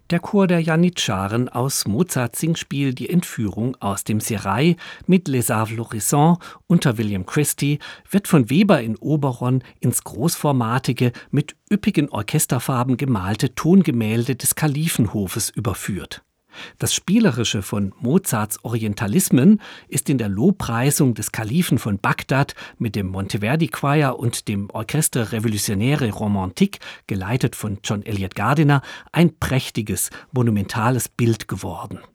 Der Chor der Janitscharen aus Mozarts Singspiel Die Entführung aus dem Serail mit Les Arts Florissants unter William Christie wird von Weber in Oberon ins großformatige, mit üppigen Orchesterfarben gemalte Tongemälde des Kalifenhofes überführt. Das Spielerische von Mozarts Orientalismen ist in der Lobpreisung des Kalifen von Bagdad mit dem Monteverdi Choir und dem Orchestre Révolutionnaire Romantique, geleitet von John Eliot Gardiner, ein prächtiges, monumentales Bild geworden.